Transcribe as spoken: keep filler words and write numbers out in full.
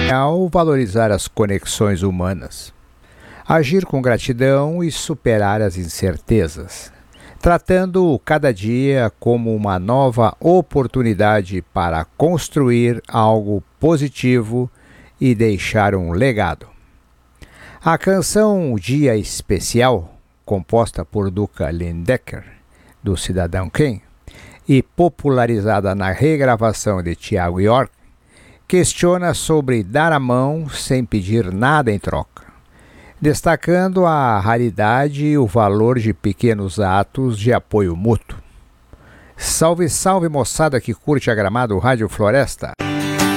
ao valorizar as conexões humanas, agir com gratidão e superar as incertezas, tratando cada dia como uma nova oportunidade para construir algo positivo e deixar um legado. A canção Dia Especial, composta por Duca Lindecker, do Cidadão Kane, e popularizada na regravação de Thiago York, questiona sobre dar a mão sem pedir nada em troca, destacando a raridade e o valor de pequenos atos de apoio mútuo. Salve, salve, moçada que curte a Gramado Rádio Floresta!